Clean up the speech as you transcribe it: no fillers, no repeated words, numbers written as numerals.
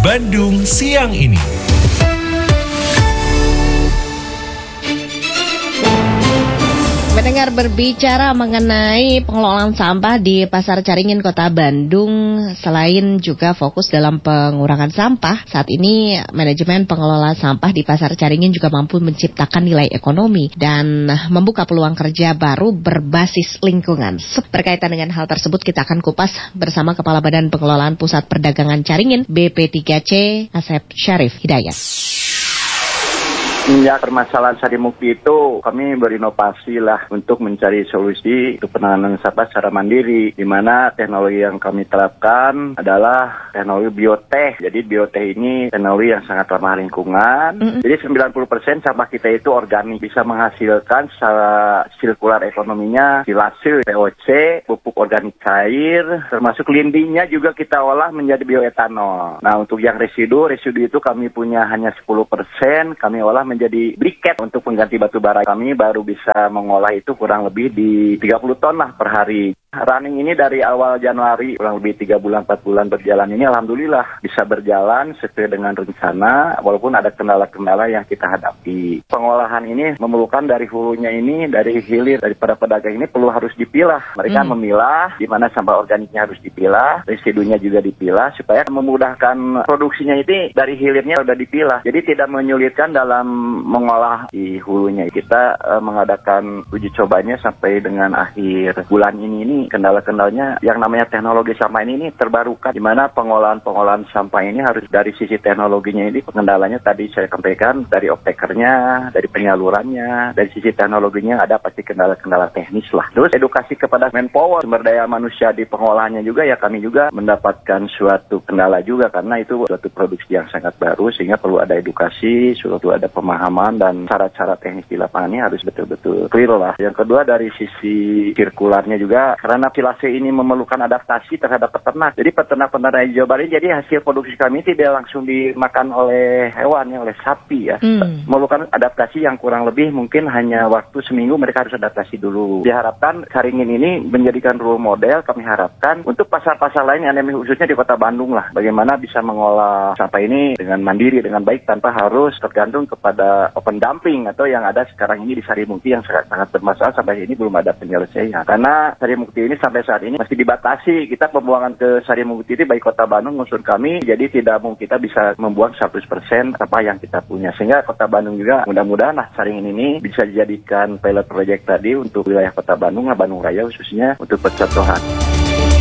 Bandung siang ini. Mendengar berbicara mengenai pengelolaan sampah di Pasar Caringin, Kota Bandung, selain juga fokus dalam pengurangan sampah, saat ini manajemen pengelola sampah di Pasar Caringin juga mampu menciptakan nilai ekonomi dan membuka peluang kerja baru berbasis lingkungan. Berkaitan dengan hal tersebut, kita akan kupas bersama Kepala Badan Pengelolaan Pusat Perdagangan Caringin, BP3C, Asep Syarif Hidayat. Ya, permasalahan Sarimukti itu kami berinovasi lah untuk mencari solusi untuk penanganan sampah secara mandiri, di mana teknologi yang kami terapkan adalah teknologi bioteh. Jadi bioteh ini teknologi yang sangat ramah lingkungan. Jadi 90% sampah kita itu organik, bisa menghasilkan secara sirkular ekonominya silase, VOC, pupuk organik cair, termasuk lindinya juga kita olah menjadi bioetanol. Nah, untuk yang residu itu kami punya hanya 10%, kami olah menjadi briket untuk pengganti batu bara. Kami baru bisa mengolah itu kurang lebih di 30 ton lah per hari. Running ini dari awal Januari, kurang lebih 3 bulan, 4 bulan berjalan ini, alhamdulillah bisa berjalan sesuai dengan rencana, walaupun ada kendala-kendala yang kita hadapi. Pengolahan ini memerlukan dari hulunya ini, dari hilir, dari para pedagang ini perlu harus dipilah. Mereka memilah, di mana sampah organiknya harus dipilah, residunya juga dipilah, supaya memudahkan produksinya ini dari hilirnya sudah dipilah. Jadi tidak menyulitkan dalam mengolah di hulunya. Kita mengadakan uji cobanya sampai dengan akhir bulan ini kendala-kendalanya yang namanya teknologi sampah ini terbarukan, di mana pengolahan sampah ini harus dari sisi teknologinya ini kendalanya tadi saya sampaikan, dari optekernya, dari penyalurannya, dari sisi teknologinya ada pasti kendala-kendala teknis lah. Terus edukasi kepada manpower, sumber daya manusia di pengolahannya juga ya kami juga mendapatkan suatu kendala juga, karena itu suatu produksi yang sangat baru sehingga perlu ada edukasi, perlu ada pemahaman dan cara-cara teknis di lapangannya harus betul-betul clear lah. Yang kedua dari sisi sirkularnya juga, karena silase ini memerlukan adaptasi terhadap peternak. Jadi peternak-peternak di Jawa Barat, jadi hasil produksi kami tidak langsung dimakan oleh hewan, oleh sapi ya. Memerlukan adaptasi yang kurang lebih mungkin hanya waktu seminggu mereka harus adaptasi dulu. Diharapkan Caringin ini menjadikan role model, kami harapkan untuk pasar-pasar lain yang khususnya di Kota Bandung lah. Bagaimana bisa mengolah sampah ini dengan mandiri, dengan baik tanpa harus tergantung kepada open dumping atau yang ada sekarang ini di Sarimukti yang sangat bermasalah sampai ini belum ada penyelesaian. Karena Sarimukti ini sampai saat ini masih dibatasi. Kita pembuangan ke Sarimukti ini baik Kota Bandung unsur kami, jadi tidak mungkin kita bisa membuang 100% apa yang kita punya. Sehingga Kota Bandung juga mudah-mudahan Caringin ini bisa dijadikan pilot project tadi untuk wilayah Kota Bandung, Bandung Raya khususnya untuk percontohan.